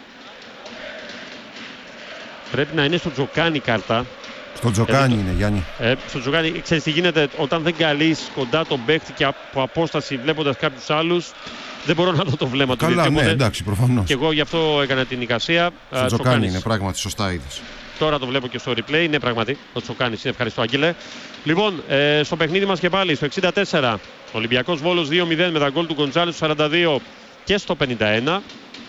Speaker 4: Πρέπει να είναι στο Τζοκάνι κάρτα.
Speaker 1: Στο Τζοκάνι είναι, Γιάννη.
Speaker 4: Ε, στο Τζοκάνι, ξέρεις τι γίνεται όταν δεν καλείς κοντά τον παίχτη και από απόσταση βλέποντας κάποιους άλλους. Δεν μπορώ να δω το βλέμμα
Speaker 1: Καλά,
Speaker 4: του.
Speaker 1: Καλά, ναι, εντάξει, προφανώς.
Speaker 4: Και εγώ γι' αυτό έκανα την εικασία.
Speaker 1: Στο Τζοκάνι είναι, πράγματι, σωστά είδες.
Speaker 4: Τώρα το βλέπω και στο replay. Είναι πράγματι. Το Τζοκάνι είναι, ευχαριστώ, Άγγελε. Λοιπόν, ε, στο παιχνίδι μας και πάλι, στο εξήντα τέσσερα, Ολυμπιακός Βόλος δύο μηδέν με τα γκολ του Γκοντζάλες στο σαράντα δύο και στο πενήντα ένα.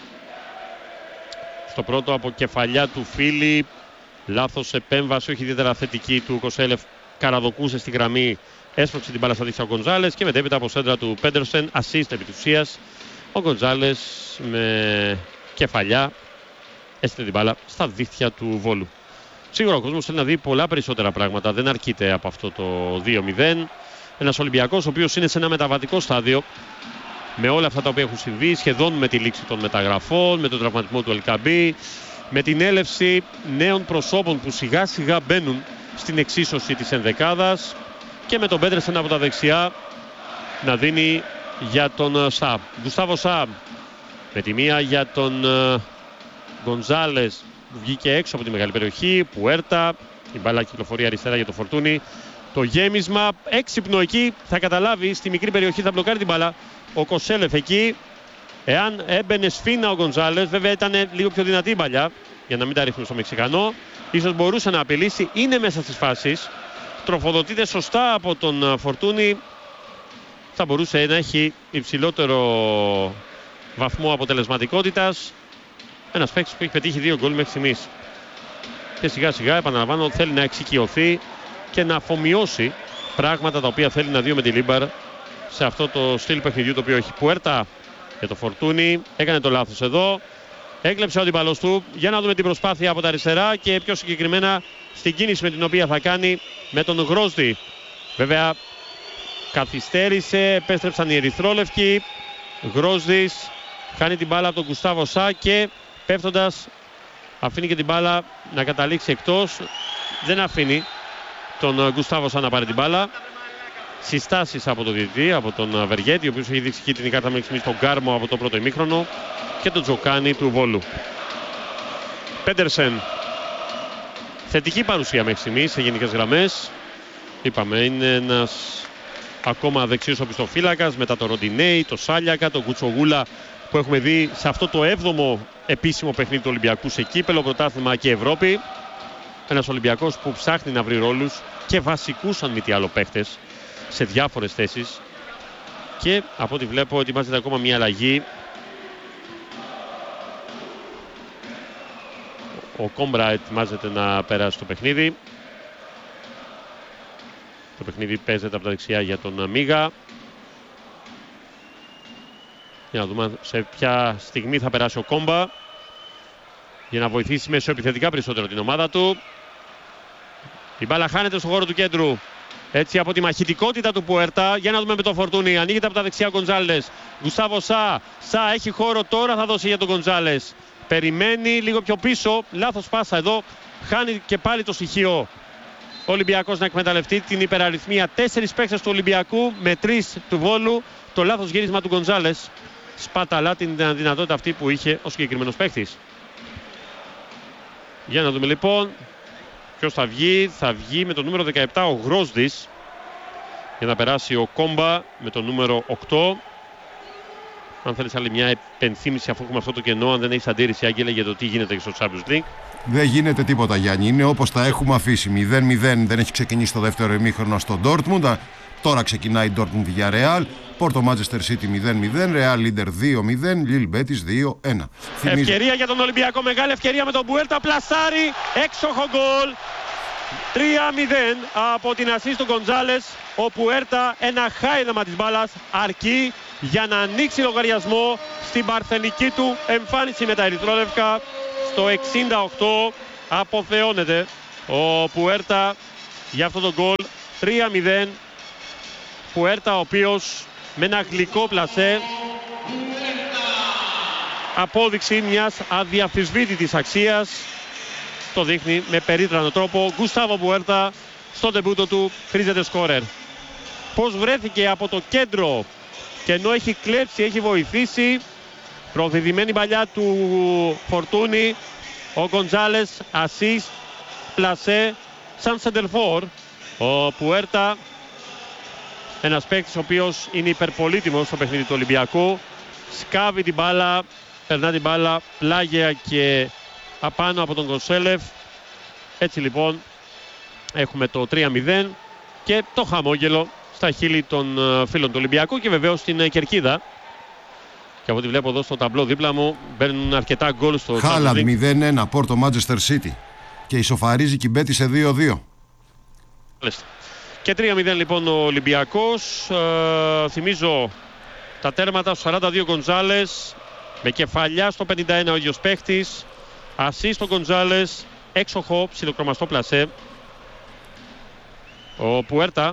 Speaker 4: Στο πρώτο από κεφαλιά του Φίλιπ. Λάθος επέμβαση, όχι ιδιαίτερα θετική του Κοσέλεφ. Καραδοκούσε στη γραμμή. Έσπρωξε την μπάλα στα δίχτυα ο Γκοντζάλες και μετέπειτα από σέντρα του Πέντερσεν, assist επί της ουσίας. Ο Γκοντζάλες με κεφαλιά έστειλε την μπάλα στα δίχτυα του Βόλου. Σίγουρα ο κόσμος θέλει να δει πολλά περισσότερα πράγματα, δεν αρκείται από αυτό το δύο μηδέν. Ένας Ολυμπιακός ο οποίος είναι σε ένα μεταβατικό στάδιο με όλα αυτά τα οποία έχουν συμβεί, σχεδόν με τη λήξη των μεταγραφών, με τον τραυματισμό του Ελκαμπή, με την έλευση νέων προσώπων που σιγά σιγά μπαίνουν στην εξίσωση της ενδεκάδας και με τον Πέντερσεν από τα δεξιά να δίνει για τον Σα. Γκουστάβο Σα με τη μία για τον Γκοντζάλες που βγήκε έξω από τη μεγάλη περιοχή. Πουέρτα, η μπάλα κυκλοφορεί αριστερά για το Φορτούνι. Το γέμισμα έξυπνο εκεί, θα καταλάβει, στη μικρή περιοχή θα μπλοκάρει την μπάλα. Ο Κοσέλεφ εκεί, εάν έμπαινε σφίνα ο Γκοντζάλες, βέβαια ήταν λίγο πιο δυνατή η μπαλιά, για να μην τα ρίχνουμε στο Μεξικανό. Ίσως μπορούσε να απειλήσει, είναι μέσα στις φάσεις. Τροφοδοτείται σωστά από τον Φορτούνι. Θα μπορούσε να έχει υψηλότερο βαθμό αποτελεσματικότητας. Ένας παίκτης που έχει πετύχει δύο γκολ μέχρι στιγμής. Και σιγά σιγά, επαναλαμβάνω, θέλει να εξοικειωθεί και να αφομοιώσει πράγματα τα οποία θέλει να δει με τη Λίμπαρ σε αυτό το στυλ παιχνιδιού το οποίο έχει. Πουέρτα για το Φορτούνι. Έκανε το λάθος εδώ. Έκλεψε ο αντίπαλος του. Για να δούμε την προσπάθεια από τα αριστερά και πιο συγκεκριμένα στην κίνηση με την οποία θα κάνει με τον Γρόσδι. Βέβαια καθυστέρησε, επέστρεψαν οι ερυθρόλευκοι. Γρόσδης χάνει την μπάλα από τον Γκουστάβο Σα και πέφτοντας αφήνει και την μπάλα να καταλήξει εκτός. Δεν αφήνει τον Γκουστάβο Σα να πάρει την μπάλα. Συστάσεις από τον διαιτητή, από τον Βεργέτη, ο οποίος έχει δείξει κίτρινη κάρτα μέχρι στιγμής στον Γκάρμο από το πρώτο ημίχρονο, και τον Τζοκάνι του Βόλου. Πέντερσεν. Θετική παρουσία μέχρι στιγμής σε γενικές γραμμές. Είπαμε, είναι ένας ακόμα δεξίος οπισθοφύλακας μετά το Ροντινέι, το Σάλιακα, τον Κουτσογούλα που έχουμε δει σε αυτό το έβδομο επίσημο παιχνίδι του Ολυμπιακού σε κύπελο, πρωτάθλημα και Ευρώπη. Ένας Ολυμπιακός που ψάχνει να βρει ρόλους και βασικούς αν μη τι άλλο παίχτες σε διάφορες θέσεις, και από ό,τι βλέπω ετοιμάζεται ακόμα μια αλλαγή. Ο Κόμπρα ετοιμάζεται να περάσει το παιχνίδι. Το παιχνίδι παίζεται από τα δεξιά για τον Μίγα. Για να δούμε σε ποια στιγμή θα περάσει ο Κόμπα για να βοηθήσει μεσοεπιθετικά περισσότερο την ομάδα του. Η μπάλα χάνεται στον χώρο του κέντρου. Έτσι από τη μαχητικότητα του Πουέρτα. Για να δούμε με το Φορτούνι. Ανοίγεται από τα δεξιά ο Γκοντζάλες. Γκουστάβο Σα. Σα έχει χώρο τώρα, θα δώσει για τον Γκοντζάλες. Περιμένει λίγο πιο πίσω. Λάθος πάσα εδώ. Χάνει και πάλι το στοιχείο ο Ολυμπιακός να εκμεταλλευτεί την υπεραριθμία. Τέσσερις παίκτες του Ολυμπιακού με τρεις του Βόλου. Το λάθος γύρισμα του Γκοντζάλες σπαταλά την δυνατότητα αυτή που είχε ο συγκεκριμένος παίκτης. Για να δούμε λοιπόν ποιος θα βγει. Θα βγει με το νούμερο δεκαεπτά ο Γρόσδης για να περάσει ο Κόμπα με το νούμερο οκτώ. Αν θέλεις άλλη μια επενθύμηση αφού έχουμε αυτό το κενό, αν δεν έχεις αντίρρηση, Άγγελε, για το τι γίνεται στο Champions League.
Speaker 1: Δεν γίνεται τίποτα, Γιάννη. Είναι όπως τα έχουμε αφήσει. μηδέν μηδέν, δεν έχει ξεκινήσει το δεύτερο ημίχρονο στο Dortmund. Τώρα ξεκινάει η Dortmund Villarreal. Πόρτο Manchester City μηδέν μηδέν. Real Leader δύο μηδέν. Lille Betis δύο ένα.
Speaker 4: Ευκαιρία για τον Ολυμπιακό. Μεγάλη ευκαιρία με τον Μπουέλτα. Πλασάρι. Έξοχο γκολ. τρία μηδέν από την ασίστ του Γκοντζάλες. Ο Πουέρτα, ένα χάιδεμα της μπάλας, αρκεί για να ανοίξει λογαριασμό στην παρθενική του εμφάνιση με τα ερυθρόλευκα. Στο εξήντα οκτώ αποθεώνεται ο Πουέρτα για αυτό το γκολ. τρία μηδέn. Πουέρτα, ο οποίος με ένα γλυκό πλασέ, απόδειξη μιας αδιαφυσβήτητης αξίας, το δείχνει με περίτρανο τρόπο. Γκουστάβο Πουέρτα στο ντεμπούτο του χρήζεται σκόρερ. Πώς βρέθηκε από το κέντρο και ενώ έχει κλέψει, έχει βοηθήσει, προδιδημένη παλιά του Φορτούνη, ο Γκοντζάλες, ασίστ, πλασέ, σαν σεντερφόρ. Ο Πουέρτα, ένας παίκτης ο οποίος είναι υπερπολίτιμος στο παιχνίδι του Ολυμπιακού, σκάβει την μπάλα, περνά την μπάλα πλάγια και απάνω από τον Κονσέλεφ. Έτσι λοιπόν έχουμε το τρία μηδέν και το χαμόγελο στα χείλη των φίλων του Ολυμπιακού και βεβαίως στην κερκίδα. Και από ό,τι βλέπω εδώ στο ταμπλό δίπλα μου μπαίνουν αρκετά γκολ στο
Speaker 1: Χάλαντ μηδέν ένα, Πόρτο Manchester City. Και ισοφαρίζει και μπέτη σε δύο δύο.
Speaker 4: Και τρία μηδέν λοιπόν ο Ολυμπιακός. Ε, θυμίζω τα τέρματα στο σαράντα δύο Γκοντζάλες, με κεφαλιά στο πενήντα ένα ο ίδιος παίχτης. Ασίστ στο Γκοντζάλες, έξοχο ψιλοκρομαστό πλασέ. Ο Πουέρτα.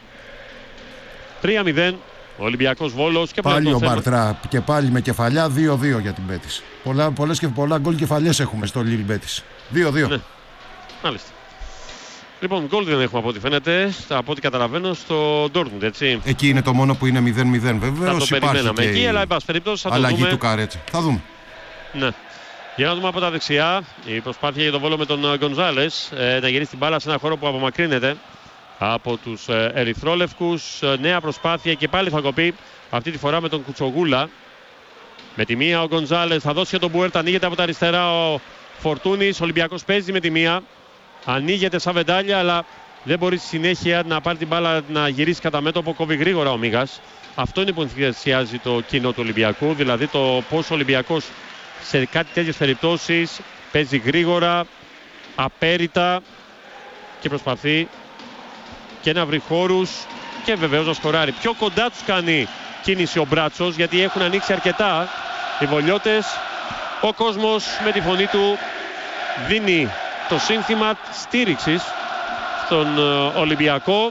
Speaker 4: τρία μηδέν ο Ολυμπιακός Βόλος. Και
Speaker 1: πάλι ο
Speaker 4: θέμα...
Speaker 1: Μπαρτρά και πάλι με κεφαλιά δύο δύο για την Μπέτης. Πολλά, πολλές και πολλά γκολ κεφαλιές έχουμε στο Λίλ Μπέτης. δύο δύο.
Speaker 4: Ναι, μάλιστα. Λοιπόν, γκολ δεν έχουμε από ό,τι φαίνεται, από ό,τι καταλαβαίνω, στο Dortmund, έτσι.
Speaker 1: Εκεί είναι το μόνο που είναι μηδέν μηδέν βεβαίως.
Speaker 4: Θα το περιμέναμε εκεί, αλλά εν πάση περιπτώσει θα το
Speaker 1: αλλαγή
Speaker 4: δούμε.
Speaker 1: Του Καρέτσα. Θα δούμε.
Speaker 4: Ναι. Για να δούμε από τα δεξιά, η προσπάθεια για τον Βόλο με τον Γκοντζάλες ε, να γυρίσει την μπάλα σε ένα χώρο που απομακρύνεται από τους ε, ερυθρόλευκους. Ε, νέα προσπάθεια και πάλι θα κοπεί, αυτή τη φορά με τον Κουτσογούλα. Με τη μία ο Γκοντζάλες θα δώσει για τον Μπουέρτα, ανοίγεται από τα αριστερά ο Φορτούνης. Ο Ολυμπιακός παίζει με τη μία. Ανοίγεται σαν βεντάλια, αλλά δεν μπορεί στη συνέχεια να πάρει την μπάλα να γυρίσει κατά μέτωπο. Κόβει γρήγορα ο Μίγας. Αυτό είναι που ενθουσιάζει το κοινό του Ολυμπιακού. Δηλαδή το πώς ο Ολυμπιακός σε κάτι τέτοιες περιπτώσεις παίζει γρήγορα, απέριτα και προσπαθεί και να βρει χώρους και βεβαίως να σκοράρει. Πιο κοντά τους κάνει κίνηση ο Μπράτσος, γιατί έχουν ανοίξει αρκετά οι βολιώτες. Ο κόσμος με τη φωνή του δίνει το σύνθημα στήριξης στον Ολυμπιακό,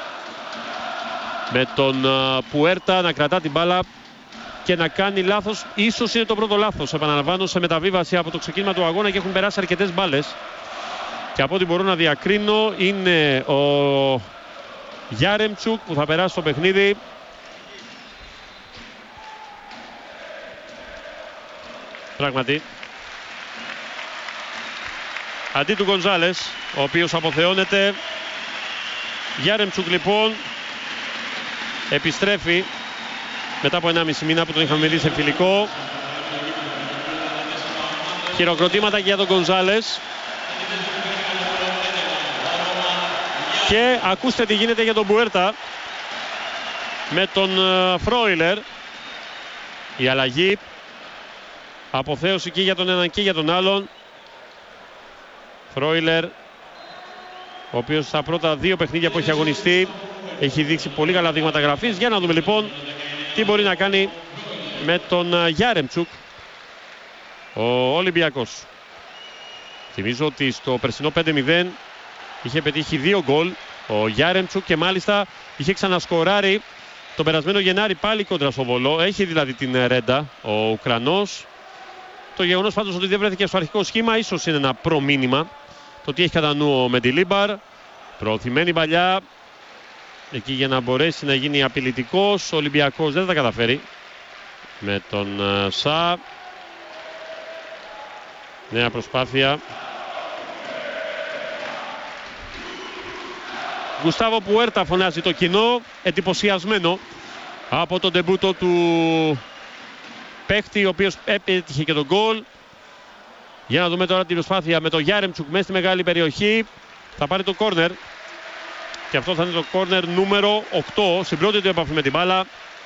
Speaker 4: με τον Πουέρτα να κρατά την μπάλα και να κάνει λάθος. Ίσως είναι το πρώτο λάθος, επαναλαμβάνω, σε μεταβίβαση από το ξεκίνημα του αγώνα και έχουν περάσει αρκετές μπάλες. Και από ό,τι μπορώ να διακρίνω είναι ο Γιάρεμτσουκ που θα περάσει το παιχνίδι. Πράγματι. Αντί του Γκοντζάλες, ο οποίος αποθεώνεται. Γιάρεμτσουκ λοιπόν επιστρέφει μετά από ενάμιση μήνα που τον είχαμε δει σε φιλικό. Χειροκροτήματα για τον Γκοντζάλες. Και ακούστε τι γίνεται για τον Μπουέρτα με τον Φρόιλερ. Η αλλαγή, αποθέωση και για τον έναν και για τον άλλον. Φρόιλερ, ο οποίος στα πρώτα δύο παιχνίδια που έχει αγωνιστεί έχει δείξει πολύ καλά δείγματα γραφής. Για να δούμε λοιπόν τι μπορεί να κάνει με τον Γιάρεμτσουκ ο Ολυμπιακός. Θυμίζω ότι στο περσινό πέντε μηδέν είχε πετύχει δύο γκολ ο Γιάρεμτσουκ και μάλιστα είχε ξανασκοράρει τον περασμένο Γενάρη πάλι κόντρα στο Βολό. Έχει δηλαδή την ρέντα ο Ουκρανός. Το γεγονός πάντως ότι δεν βρέθηκε στο αρχικό σχήμα ίσως είναι ένα προμήνυμα. Το τι έχει κατά νου ο Μεντιλίμπαρ. Προωθημένη παλιά εκεί για να μπορέσει να γίνει απειλητικός. Ο Ολυμπιακός δεν θα τα καταφέρει με τον Σα. Νέα προσπάθεια. Γκουστάβο Πουέρτα φωνάζει το κοινό, εντυπωσιασμένο από τον ντεμπούτο του παίχτη, ο οποίος έτυχε και τον γκολ. Για να δούμε τώρα την προσπάθεια με τον Γιάρεμτσουκ μέσα στη μεγάλη περιοχή. Θα πάρει το κόρνερ και αυτό θα είναι το κόρνερ νούμερο οκτώ στην πρώτη του επαφή με την μπάλα.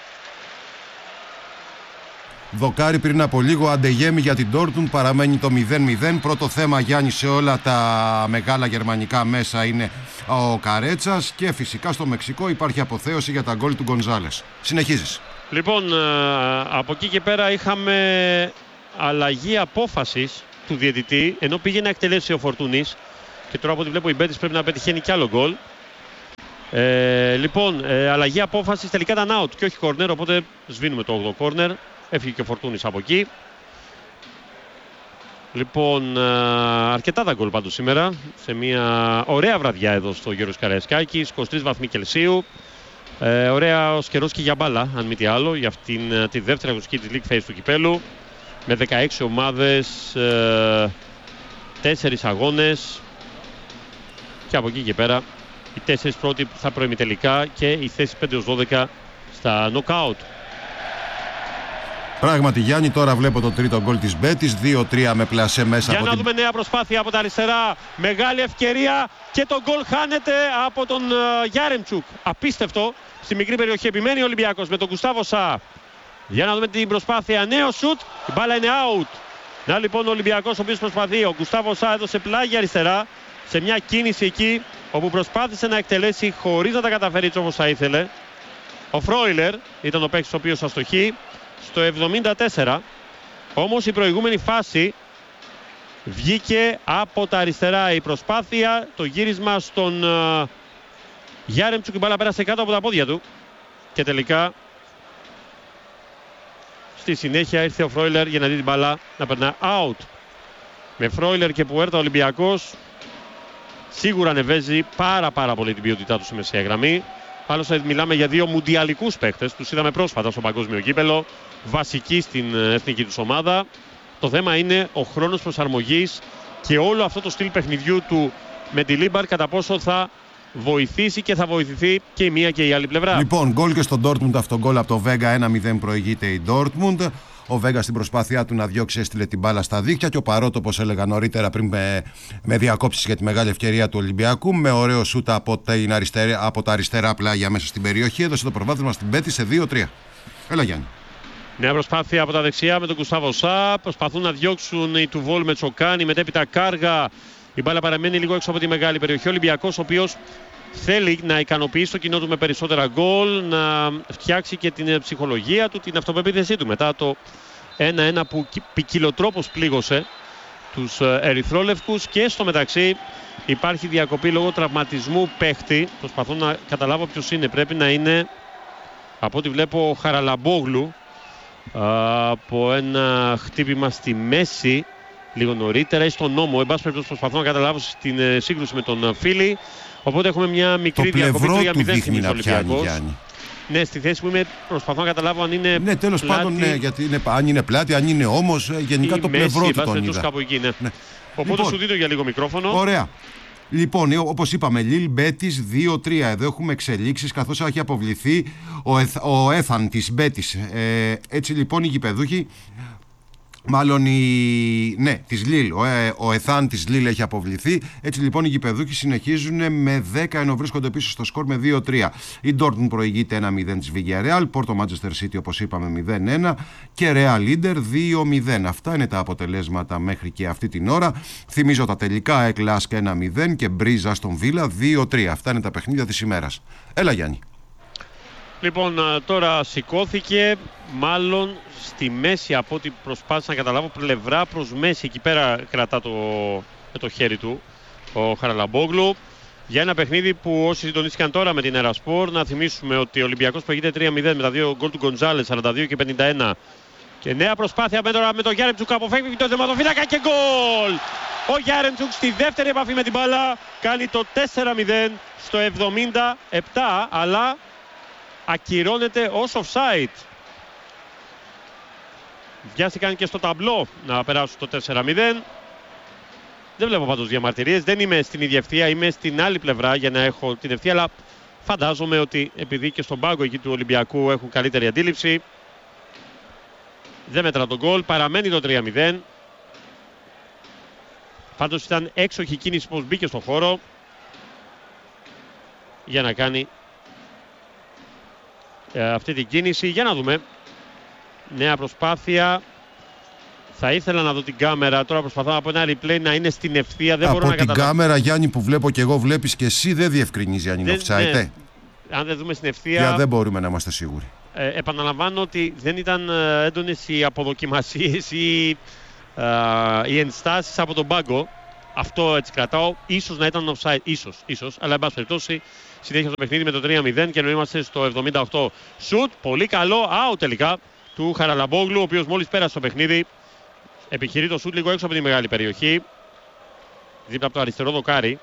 Speaker 1: Δοκάρι πριν από λίγο, Αντεγέμι για την Ντόρτμουντ, παραμένει το μηδέν μηδέν. Πρώτο θέμα, Γιάννη, σε όλα τα μεγάλα γερμανικά μέσα είναι ο Καρέτσας και φυσικά στο Μεξικό υπάρχει αποθέωση για τα γκολ του Γκονζάλες. Συνεχίζεις.
Speaker 4: Λοιπόν, από εκεί και πέρα είχαμε αλλαγή απόφασης του διαιτητή, ενώ πήγε να εκτελέσει ο Φορτούνης και τώρα από ό,τι βλέπω η Μπέτις πρέπει να πετυχαίνει κι άλλο γκολ. Ε, λοιπόν, ε, αλλαγή απόφασης, τελικά ήταν out και όχι corner, οπότε σβήνουμε το όγδοο corner. Έφυγε και ο Φορτούνης από εκεί. Λοιπόν, αρκετά τα γκολ πάντως σήμερα. Σε μια ωραία βραδιά εδώ στο Γιώργος Καραϊσκάκης, είκοσι τρεις βαθμοί Κελσίου. Ε, ωραία ο καιρός και για μπάλα, αν μη τι άλλο, για αυτήν τη δεύτερη αγωνιστική της League Phase του κυπέλου. Με δεκαέξι ομάδες, ε, τέσσερις αγώνες. Και από εκεί και πέρα οι τέσσερις πρώτοι θα προημιτελικά και οι θέσεις πέντε έως δώδεκα στα knockout.
Speaker 1: Πράγματι, Γιάννη, τώρα βλέπω το τρίτο γκολ της Μπέτης, δύο τρία με πλασέ μέσα.
Speaker 4: Για
Speaker 1: από
Speaker 4: να
Speaker 1: την...
Speaker 4: δούμε νέα προσπάθεια από τα αριστερά, μεγάλη ευκαιρία και το γκολ χάνεται από τον uh, Γιάρεμτσουκ. Απίστευτο, στη μικρή περιοχή επιμένει ο Ολυμπιακός με τον Γκουστάβο Σα. Για να δούμε την προσπάθεια, νέο σουτ, η μπάλα είναι out. Να λοιπόν ο Ολυμπιακός ο οποίος προσπαθεί, ο Γκουστάβο Σα έδωσε πλάγια αριστερά σε μια κίνηση εκεί όπου προσπάθησε να εκτελέσει χωρίς να τα καταφέρει όπως θα ήθελε. Ο Φρόιλερ ήταν ο παίκτης ο οποίος αστοχεί στο εβδομήντα τέσσερα. Όμως η προηγούμενη φάση βγήκε από τα αριστερά η προσπάθεια, το γύρισμα στον uh, Γιάρεμτσουκ, η μπάλα πέρασε κάτω από τα πόδια του και τελικά στη συνέχεια ήρθε ο Φρόιλερ για να δει την μπάλα να περνά out. Με Φρόιλερ και Πουέρτα ο Ολυμπιακός σίγουρα ανεβαίνει πάρα πάρα πολύ την ποιότητά του στη μεσαία γραμμή. Άλλωστε μιλάμε για δύο μουντιαλικούς παίκτες, τους είδαμε πρόσφατα στο παγκόσμιο κύπελο, βασικοί στην εθνική τους ομάδα. Το θέμα είναι ο χρόνος προσαρμογής και όλο αυτό το στυλ παιχνιδιού του με τη Λίμπαρ, κατά πόσο θα βοηθήσει και θα βοηθηθεί και η μία και η άλλη πλευρά. Λοιπόν,
Speaker 1: γκολ και στον Ντόρτμουντ, αυτό γκολ από το Βέγγα, ένα μηδέν προηγείται η Ντόρτμουντ. Ο Βέγγα στην προσπάθειά του να διώξει έστειλε την μπάλα στα δίχτυα και ο Παρότο, όπως έλεγα νωρίτερα πριν, με, με διακόψεις για τη μεγάλη ευκαιρία του Ολυμπιακού, με ωραίο σούτα από, από τα αριστερά πλάγια μέσα στην περιοχή, έδωσε το προβάδισμα στην Μπέτη σε δύο τρία. Έλα, Γιάννη.
Speaker 4: Νέα προσπάθεια από τα δεξιά με τον Γκουστάβο Σα. Προσπαθούν να διώξουν οι του Βόλ με Τσοκάνη, μετέπειτα Κάργα. Η μπάλα παραμένει λίγο έξω από τη μεγάλη περιοχή. Ο Ολυμπιακός, ο οποίος θέλει να ικανοποιήσει το κοινό του με περισσότερα γκολ, να φτιάξει και την ψυχολογία του, την αυτοπεποίθησή του μετά το ένα ένα που ποικιλοτρόπως πλήγωσε τους ερυθρόλευκους. Και στο μεταξύ υπάρχει διακοπή λόγω τραυματισμού παίχτη. Προσπαθώ να καταλάβω ποιος είναι. Πρέπει να είναι, από ό,τι βλέπω, ο Χαραλαμπόγλου, από ένα χτύπημα στη μέση λίγο νωρίτερα ή στον νόμο. Εν πάση περιπτώσει προσπαθώ να καταλάβω στην σύγκρουση με τον Φίλη. Οπότε έχουμε μια μικρή διακοπή. τρία μηδέν στην Ολυμπιακός. Ναι, στη θέση που είμαι προσπαθώ να καταλάβω αν είναι.
Speaker 1: Ναι, τέλος πάντων, ναι, γιατί είναι, αν είναι πλάτη, αν είναι όμως, γενικά το πλευρό μέση, του τον είδα.
Speaker 4: Κάπου εκεί, ναι. Ναι. Οπότε
Speaker 1: λοιπόν,
Speaker 4: σου δίνω για λίγο μικρόφωνο.
Speaker 1: Ωραία. Λοιπόν, όπως είπαμε, Λιλ Μπέτης δύο τρία. Εδώ έχουμε εξελίξεις, καθώς έχει αποβληθεί ο, Εθ, ο Έθαν της Μπέτης. Ε, έτσι λοιπόν οι γηπεδούχοι, μάλλον η... ναι, της Λιλ, ο, ε, ο Εθάν της Λιλ έχει αποβληθεί. Έτσι λοιπόν οι γηπεδούχοι συνεχίζουν με δέκα, ενώ βρίσκονται πίσω στο σκορ με δύο τρία. Η Ντόρτμουντ προηγείται ένα μηδέν της Villarreal, Πόρτο Μάντσεστερ Σίτι όπως είπαμε μηδέν ένα και Real Leader δύο μηδέν. Αυτά είναι τα αποτελέσματα μέχρι και αυτή την ώρα. Θυμίζω τα τελικά, Εκ-Λάσκ ένα μηδέν και Μπρίζα στον Βίλα δύο τρία. Αυτά είναι τα παιχνίδια της ημέρας. Έλα, Γιάννη.
Speaker 4: Λοιπόν, τώρα σηκώθηκε, μάλλον στη μέση, από ό,τι προσπάθησα να καταλάβω, πλευρά προς μέση, εκεί πέρα κρατά το, με το χέρι του ο Χαραλαμπόγλου, για ένα παιχνίδι που όσοι συντονίστηκαν τώρα με την Ερασπορ, να θυμίσουμε ότι ο Ολυμπιακός προηγείται τρία μηδέν με τα δύο γκολ του Γκοντζάλες, σαράντα δύο και πενήντα ένα. Και νέα προσπάθεια με, τώρα, με τον Γιάρεμτσουκ, αποφεύγει το θεματοφύλακα και γκολ! Ο Γιάρεμτσουκ στη δεύτερη επαφή με την μπάλα κάνει το τέσσερα μηδέν στο εβδομήντα επτά, αλλά ακυρώνεται ως offside. Βιάστηκαν και στο ταμπλό να περάσουν το τέσσερα μηδέν. Δεν βλέπω πάντως διαμαρτυρίες, δεν είμαι στην ίδια ευθεία, είμαι στην άλλη πλευρά για να έχω την ευθεία, αλλά φαντάζομαι ότι επειδή και στον πάγκο εκεί του Ολυμπιακού έχουν καλύτερη αντίληψη, δεν μέτρα τον γκολ, παραμένει το τρία μηδέν. Πάντως ήταν έξοχη κίνηση πως μπήκε στον χώρο για να κάνει ε, αυτή την κίνηση. Για να δούμε. Νέα προσπάθεια. Θα ήθελα να δω την κάμερα. Τώρα προσπαθώ από ένα replay να είναι στην ευθεία. Δεν
Speaker 1: από
Speaker 4: μπορώ να
Speaker 1: την
Speaker 4: καταλάβω.
Speaker 1: Κάμερα, Γιάννη, που βλέπω και εγώ, βλέπεις και εσύ, δεν διευκρινίζει αν είναι
Speaker 4: δεν,
Speaker 1: offside.
Speaker 4: ναι.
Speaker 1: Ε.
Speaker 4: Αν δεν δούμε στην ευθεία.
Speaker 1: Για δεν μπορούμε να είμαστε σίγουροι.
Speaker 4: Ε, επαναλαμβάνω ότι δεν ήταν ε, έντονες οι αποδοκιμασίες ή ε, οι ενστάσεις από τον πάγκο. Αυτό έτσι κρατάω. Ίσως να ήταν offside. Ίσως, ίσως. Αλλά εν πάση περιπτώσει συνέχεια το παιχνίδι με το τρία μηδέν και ενώ είμαστε στο εβδομήντα οκτώ. Σουτ, πολύ καλό. Out τελικά του Χαραλαμπόγλου, ο οποίος μόλις πέρασε το παιχνίδι. Επιχειρεί το σουτ λίγο έξω από τη μεγάλη περιοχή. Δίπλα από το αριστερό δοκάρι.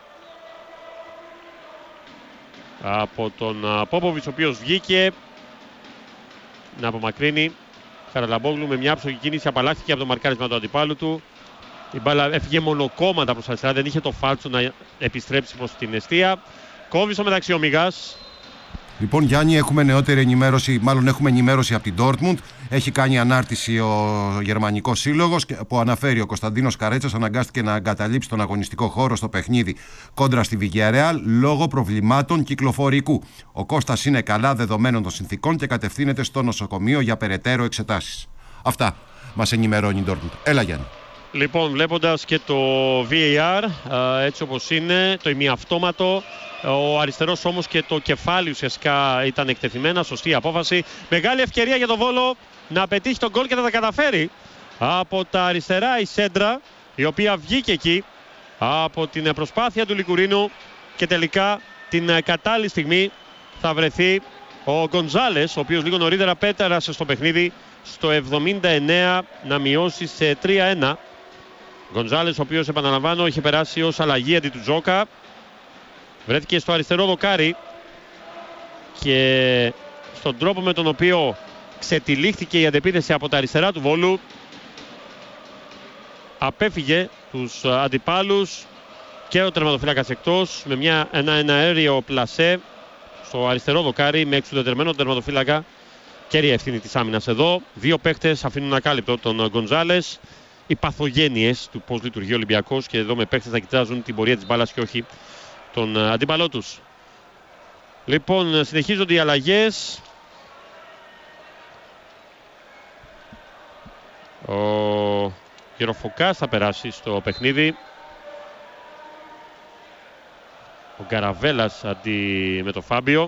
Speaker 4: Από τον Πόποβιτς, ο οποίος βγήκε να απομακρύνει. Χαραλαμπόγλου με μια άψογη κίνηση απαλλάχθηκε από το μαρκάρισμα του αντιπάλου του. Η μπάλα έφυγε μονοκόμματα προς αριστερά, δεν είχε το φάλτσο να επιστρέψει προς την εστία. Κόβει στο μεταξύ ο Μιγάς.
Speaker 1: Λοιπόν, Γιάννη, έχουμε νεότερη ενημέρωση, μάλλον έχουμε ενημέρωση από την Dortmund. Έχει κάνει ανάρτηση ο Γερμανικός Σύλλογος που αναφέρει ο Κωνσταντίνος Καρέτσας αναγκάστηκε να εγκαταλείψει τον αγωνιστικό χώρο στο παιχνίδι κόντρα στη Villarreal λόγω προβλημάτων κυκλοφορικού. Ο Κώστας είναι καλά δεδομένων των συνθήκων και κατευθύνεται στο νοσοκομείο για περαιτέρω εξετάσεις. Αυτά μας ενημερώνει η Dortmund. Έλα, Γιάννη.
Speaker 4: Λοιπόν, βλέποντας και το βι έι αρ έτσι όπως είναι, το ημιαυτόματο, ο αριστερός όμως και το κεφάλι ουσιαστικά ήταν εκτεθειμένα, σωστή απόφαση. Μεγάλη ευκαιρία για τον Βόλο να πετύχει τον γκολ και να τα καταφέρει. Από τα αριστερά η Σέντρα, η οποία βγήκε εκεί από την προσπάθεια του Λικουρίνου και τελικά την κατάλληλη στιγμή θα βρεθεί ο Γκοντζάλες, ο οποίος λίγο νωρίτερα πέταρασε στο παιχνίδι στο εβδομήντα εννέα να μειώσει σε τρία ένα. Γκοντζάλες, ο οποίος, επαναλαμβάνω, είχε περάσει ως αλλαγή αντί του Τζόκα. Βρέθηκε στο αριστερό δοκάρι και στον τρόπο με τον οποίο ξετυλίχθηκε η αντεπίθεση από τα αριστερά του Βόλου απέφυγε τους αντιπάλους και ο τερματοφύλακας εκτός με μια, ένα, ένα αέριο πλασέ στο αριστερό δοκάρι με εξουδετερμένο τερματοφύλακα. Κέρια ευθύνη της άμυνας εδώ. Δύο παίχτες αφήνουν ακάλυπτο τον Γκοντζάλες. Οι παθογένειες του πώς λειτουργεί ο Ολυμπιακός και εδώ με παίχτες να κοιτάζουν την πορεία της μπάλας και όχι τον αντίπαλό τους. Λοιπόν, συνεχίζονται οι αλλαγές. Ο Γεροφοκάς θα περάσει στο παιχνίδι. Ο Γκαραβέλας αντί με το Φάμπιο.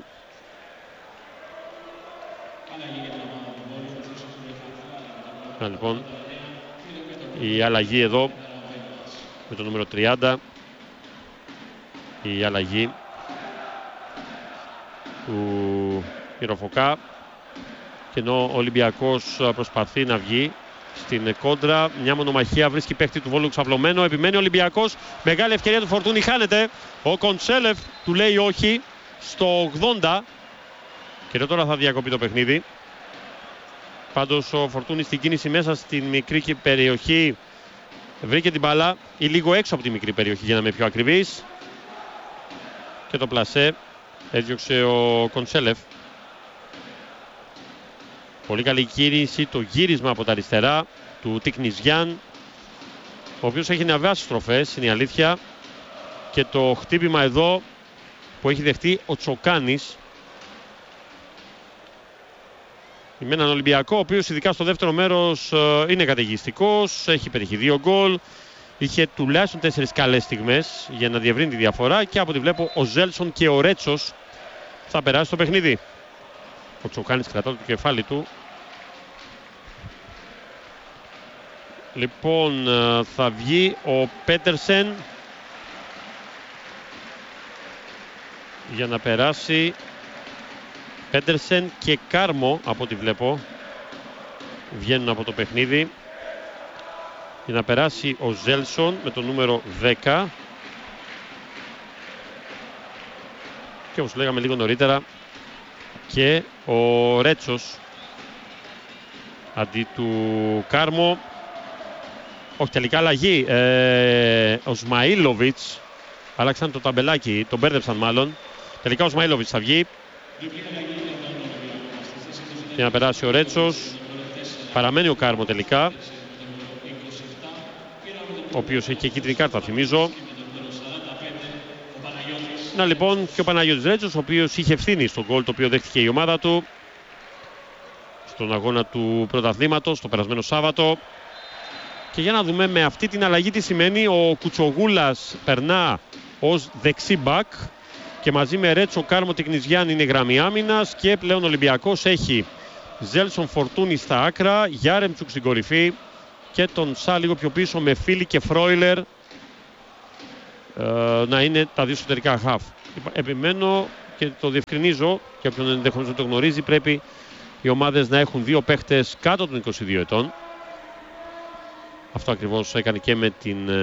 Speaker 4: Α, λοιπόν, η αλλαγή εδώ με το νούμερο τριάντα. Η αλλαγή του Γεροφοκά. Και ενώ ο Ολυμπιακός προσπαθεί να βγει στην κόντρα, μια μονομαχία βρίσκει παίχτη του Βόλου ξαυλωμένο. Επιμένει ο Ολυμπιακός. Μεγάλη ευκαιρία του Φορτούνη, χάνεται. Ο Κοντσέλεφ του λέει όχι στο ογδόντα. Και τώρα θα διακοπεί το παιχνίδι. Πάντως ο Φορτούνης στην κίνηση μέσα στην μικρή περιοχή βρήκε την μπάλα ή λίγο έξω από τη μικρή περιοχή για να είμαι πιο ακριβής. Και το πλασέ έδιωξε ο Κοντσέλεφ. Πολύ καλή κίνηση, το γύρισμα από τα αριστερά του Τικνιζιάν, ο οποίος έχει νεαβάσει στροφές, είναι η αλήθεια. Και το χτύπημα εδώ που έχει δεχτεί ο Τσοκάνης με έναν Ολυμπιακό, ο οποίος ειδικά στο δεύτερο μέρος είναι καταιγιστικός, έχει πετύχει δύο γκολ, είχε τουλάχιστον τέσσερις καλές στιγμές για να διευρύνει τη διαφορά και από ό,τι βλέπω ο Ζέλσον και ο Ρέτσος θα περάσει το παιχνίδι. Ο Τσοκάνης κρατά το κεφάλι του. Λοιπόν, θα βγει ο Πέτερσεν για να περάσει. Πέτερσεν και Κάρμο από ό,τι βλέπω βγαίνουν από το παιχνίδι. για να περάσει ο Ζέλσον με το νούμερο δέκα. Και όπως λέγαμε λίγο νωρίτερα, και ο Ρέτσος αντί του Κάρμο. Όχι, τελικά αλλαγή. Ε, ο Σμαΐλοβιτς, άλλαξαν το ταμπελάκι, τον μπέρδεψαν μάλλον. Τελικά ο Σμαΐλοβιτς θα βγει για να περάσει ο Ρέτσος. Παραμένει ο Κάρμο τελικά, ο οποίος έχει και κίτρινη κάρτα, θυμίζω. Να λοιπόν, και ο Παναγιώτης Ρέτσος, ο οποίος είχε ευθύνη στον γκολ το οποίο δέχτηκε η ομάδα του στον αγώνα του πρωταθλήματος το περασμένο Σάββατο. Και για να δούμε με αυτή την αλλαγή τι σημαίνει. Ο Κουτσογούλας περνά ως δεξί μπακ και μαζί με Ρέτσο, Κάρμο, Τικνιζιάν είναι γραμμή άμυνας, και πλέον ο Ολυμπιακός έχει Ζέλσον, Φορτούνη στα άκρα, Γιάρεμτσουκ στην κορυφή και τον Σα λίγο πιο πίσω με Φίλη και Φρόιλερ ε, να είναι τα δύο εσωτερικά χαφ. Επιμένω και το διευκρινίζω, και όποιον ενδεχομένως δεν το γνωρίζει, πρέπει οι ομάδες να έχουν δύο παίχτες κάτω των είκοσι δύο ετών. Αυτό ακριβώς έκανε και με την